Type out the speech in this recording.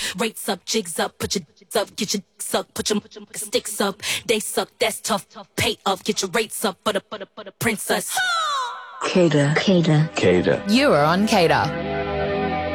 Rates up, jigs up, put your dicks up, get your dicks up, put your sticks up. They suck, that's tough. Pay up, get your rates up for the princess. Cater. You are on Cater.